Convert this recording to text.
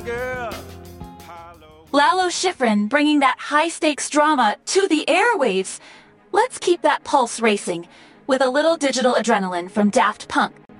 Girl. Lalo Schifrin bringing that high-stakes drama to the airwaves. Let's keep that pulse racing with a little digital adrenaline from Daft Punk.